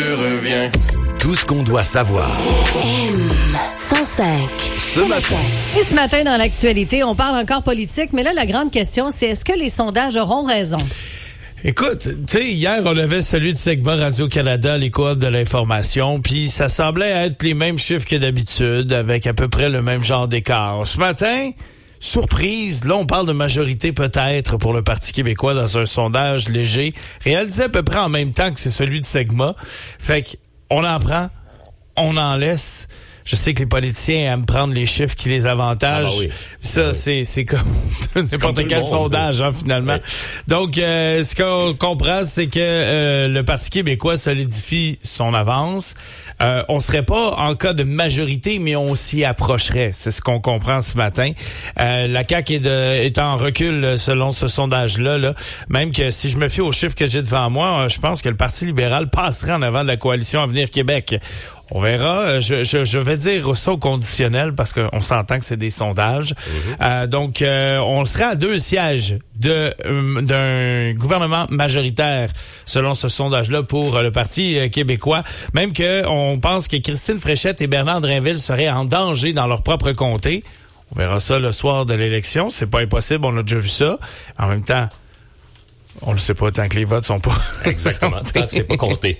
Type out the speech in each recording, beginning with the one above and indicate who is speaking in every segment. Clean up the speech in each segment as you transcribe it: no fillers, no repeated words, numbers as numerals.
Speaker 1: reviens.
Speaker 2: Tout ce qu'on doit savoir.
Speaker 3: M105.
Speaker 2: Ce matin.
Speaker 4: Et ce matin, dans l'actualité, on parle encore politique, mais là, la grande question, c'est est-ce que les sondages auront raison?
Speaker 5: Écoute, tu sais, hier, on avait celui de Segment Radio-Canada, les coop de l'information, puis ça semblait être les mêmes chiffres que d'habitude, avec à peu près le même genre d'écart. Ce matin, surprise, là, on parle de majorité peut-être pour le Parti québécois dans un sondage léger, réalisé à peu près en même temps que c'est celui de Segment. Fait qu'on en prend, on en laisse. Je sais que les politiciens aiment prendre les chiffres qui les avantagent.
Speaker 6: Ah bah oui.
Speaker 5: Ça, c'est comme n'importe quel sondage, hein, finalement. Ouais. Donc, ce qu'on comprend, c'est que le Parti québécois solidifie son avance. On serait pas en cas de majorité, mais on s'y approcherait. C'est ce qu'on comprend ce matin. La CAQ est en recul selon ce sondage-là. Là. Même que si je me fie aux chiffres que j'ai devant moi, je pense que le Parti libéral passerait en avant de la coalition Avenir Québec. On verra. Je vais dire ça au conditionnel parce qu'on s'entend que c'est des sondages. Donc, on serait à 2 sièges d'un gouvernement majoritaire selon ce sondage-là pour le Parti québécois. Même que on pense que Christine Fréchette et Bernard Drinville seraient en danger dans leur propre comté. On verra ça le soir de l'élection. C'est pas impossible. On a déjà vu ça. En même temps, on le sait pas tant que les votes sont pas
Speaker 6: exactement tant que c'est pas compté.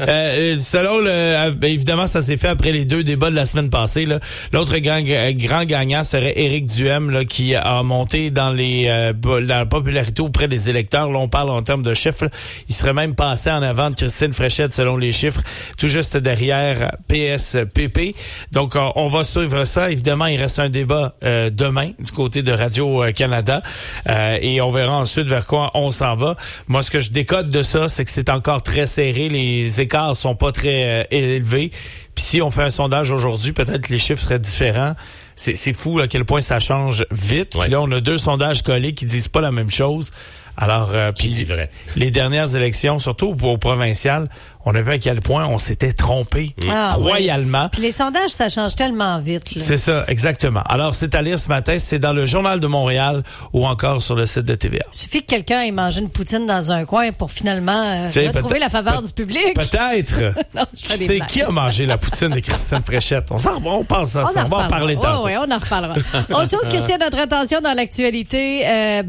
Speaker 5: Selon évidemment ça s'est fait après les 2 débats de la semaine passée là. L'autre grand gagnant serait Éric Duhem là, qui a monté dans la popularité auprès des électeurs. Là on parle en termes de chiffres. Là. Il serait même passé en avant de Christine Fréchette selon les chiffres, tout juste derrière PSPP. Donc on va suivre ça. Évidemment il reste un débat demain du côté de Radio-Canada et on verra ensuite vers quoi on s'en va. Moi, ce que je décode de ça, c'est que c'est encore très serré. Les écarts sont pas très élevés. Puis si on fait un sondage aujourd'hui, peut-être que les chiffres seraient différents. C'est fou à quel point ça change vite. Puis là, on a 2 sondages collés qui disent pas la même chose. Alors, puis les dernières élections, surtout au provincial, on a vu à quel point on s'était trompé royalement.
Speaker 4: Oui. Puis les sondages, ça change tellement vite. Là.
Speaker 5: C'est ça, exactement. Alors, c'est à lire ce matin, c'est dans le Journal de Montréal ou encore sur le site de TVA.
Speaker 4: Il suffit que quelqu'un ait mangé une poutine dans un coin pour finalement retrouver la faveur du public.
Speaker 5: Peut-être.
Speaker 4: Non,
Speaker 5: c'est qui a mangé la poutine de Christine Fréchette? On pense à ça. On va en parler tantôt.
Speaker 4: Oui, on en reparlera. Autre chose qui tient notre attention dans l'actualité,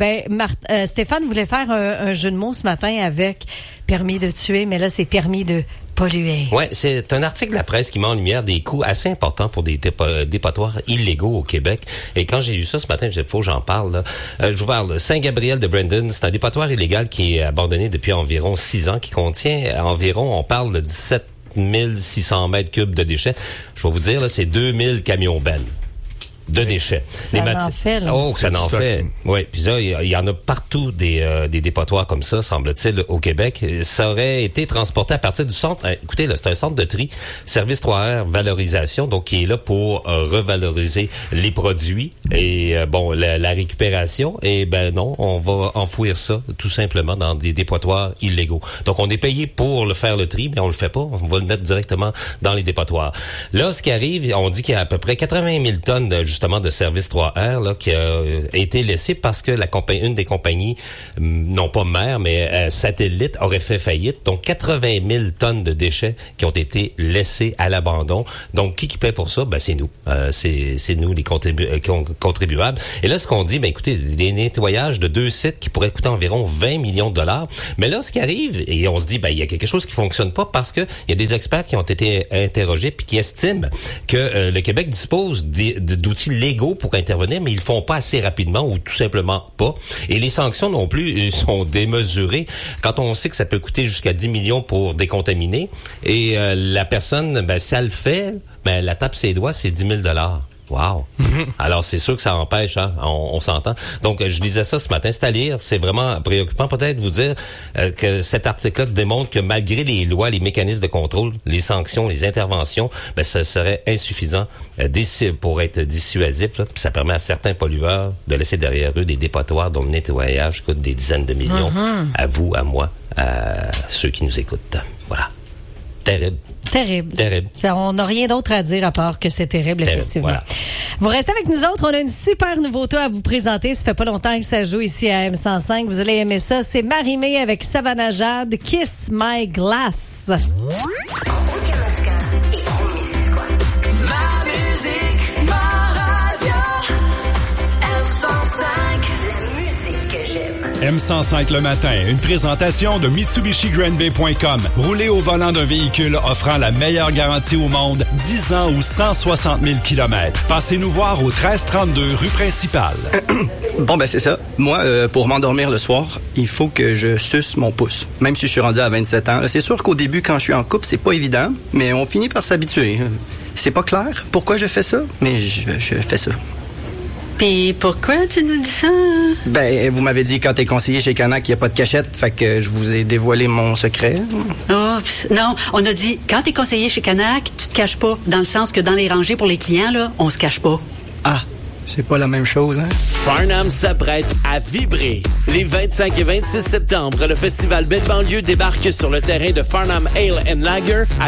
Speaker 4: Stéphane voulait faire un jeu de mots ce matin avec permis de tuer, mais là, c'est permis de polluer.
Speaker 6: Oui, c'est un article de la presse qui met en lumière des coûts assez importants pour des dépotoirs illégaux au Québec. Et quand j'ai lu ça ce matin, je disais, faut que j'en parle. Je vous parle de Saint-Gabriel de Brandon. C'est un dépotoir illégal qui est abandonné depuis environ 6 ans, qui contient environ, on parle de 17 600 mètres cubes de déchets. Je vais vous dire, là, c'est 2000 camions-bennes de déchets.
Speaker 4: Ça en fait, là.
Speaker 6: Oh, ça en fait. Oui, puis là, il y en a partout des dépotoirs comme ça, semble-t-il, au Québec. Ça aurait été transporté à partir du centre. Écoutez, là, c'est un centre de tri, Service 3R Valorisation, donc qui est là pour revaloriser les produits et la récupération. Et non, on va enfouir ça tout simplement dans des dépotoirs illégaux. Donc on est payé pour faire le tri, mais on le fait pas. On va le mettre directement dans les dépotoirs. Là, ce qui arrive, on dit qu'il y a à peu près 80 000 tonnes justement de Service 3R là, qui a été laissé parce que une des compagnies, non pas mère, mais satellite, aurait fait faillite. Donc 80 000 tonnes de déchets qui ont été laissés à l'abandon. Donc qui paie pour ça? C'est nous. C'est nous les contribuables. Et là, ce qu'on dit, écoutez, des nettoyages de 2 sites qui pourraient coûter environ 20 millions de dollars. Mais là, ce qui arrive, et on se dit, il y a quelque chose qui fonctionne pas parce que il y a des experts qui ont été interrogés puis qui estiment que le Québec dispose d'outils légaux pour intervenir, mais ils le font pas assez rapidement ou tout simplement pas. Et les sanctions non plus sont démesurées. Quand on sait que ça peut coûter jusqu'à 10 millions pour décontaminer, et la personne, si elle le fait, la tape ses doigts, c'est 10 000 $. Wow. Alors, c'est sûr que ça empêche, hein? On s'entend. Donc, je lisais ça ce matin. C'est à lire. C'est vraiment préoccupant. Peut-être vous dire que cet article-là démontre que malgré les lois, les mécanismes de contrôle, les sanctions, les interventions, ça serait insuffisant pour être dissuasif. Là. Ça permet à certains pollueurs de laisser derrière eux des dépotoirs dont le nettoyage coûte des dizaines de millions. À vous, à moi, à ceux qui nous écoutent. Voilà. Terrible.
Speaker 4: On n'a rien d'autre à dire à part que c'est terrible, effectivement. Voilà. Vous restez avec nous autres. On a une super nouveauté à vous présenter. Ça fait pas longtemps que ça joue ici à M105. Vous allez aimer ça. C'est Marie-Mé avec Savannah Jade, Kiss My Glass.
Speaker 1: M105 le matin, une présentation de MitsubishiGrandBay.com. Roulez au volant d'un véhicule offrant la meilleure garantie au monde, 10 ans ou 160 000 km. Passez-nous voir au 1332 rue principale.
Speaker 3: Bon, ben c'est ça. Moi, pour m'endormir le soir, il faut que je suce mon pouce. Même si je suis rendu à 27 ans. C'est sûr qu'au début, quand je suis en couple, c'est pas évident, mais on finit par s'habituer. C'est pas clair pourquoi je fais ça, mais je fais ça.
Speaker 7: Puis pourquoi tu nous dis ça?
Speaker 3: Ben, vous m'avez dit quand t'es conseiller chez Canac qu'il n'y a pas de cachette, fait que je vous ai dévoilé mon secret.
Speaker 7: Oh, non, on a dit, quand t'es conseiller chez Canac, tu te caches pas. Dans le sens que dans les rangées pour les clients, là, on se cache pas.
Speaker 3: Ah, c'est pas la même chose, hein?
Speaker 2: Farnham s'apprête à vibrer. Les 25 et 26 septembre, le festival Belle Banlieue débarque sur le terrain de Farnham Ale & Lager